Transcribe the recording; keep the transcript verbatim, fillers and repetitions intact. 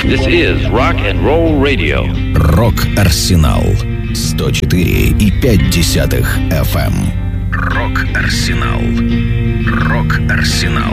This is Rock and Roll Radio. Рок-Арсенал сто четыре и пять десятых эф эм. Рок-Арсенал. Рок-Арсенал.